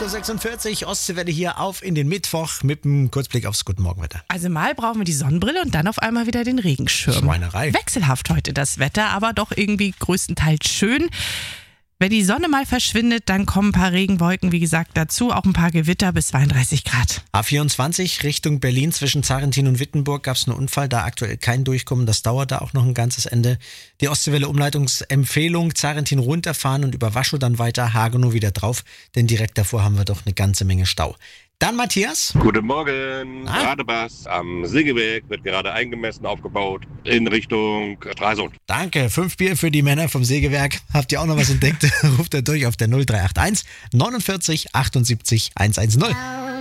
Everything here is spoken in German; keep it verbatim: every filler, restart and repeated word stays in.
sechsundvierzig, Ostseewelle hier auf in den Mittwoch mit einem Kurzblick aufs Guten Morgenwetter. Also mal brauchen wir die Sonnenbrille und dann auf einmal wieder den Regenschirm. Schweinerei. Wechselhaft heute das Wetter, aber doch irgendwie größtenteils schön. Wenn die Sonne mal verschwindet, dann kommen ein paar Regenwolken, wie gesagt, dazu. Auch ein paar Gewitter bis zweiunddreißig Grad. A vierundzwanzig Richtung Berlin zwischen Zarentin und Wittenburg gab es einen Unfall, da aktuell kein Durchkommen. Das dauert da auch noch ein ganzes Ende. Die Ostseewelle-Umleitungsempfehlung, Zarentin runterfahren und über Waschow dann weiter, Hagenow wieder drauf, denn direkt davor haben wir doch eine ganze Menge Stau. Dann Matthias. Guten Morgen, Ah. Radebass am Sägewerk wird gerade eingemessen, aufgebaut in Richtung Stralsund. Danke, fünf Bier für die Männer vom Sägewerk. Habt ihr auch noch was entdeckt? Ruft er durch auf der null drei acht eins neunundvierzig achtundsiebzig hundertzehn.